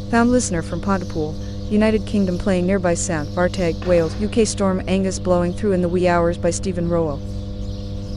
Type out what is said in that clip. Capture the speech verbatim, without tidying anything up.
Found listener from Pontypool, United Kingdom playing nearby sound, Bartag, Wales, U K Storm Angus blowing through in the wee hours by Stephen Rowell.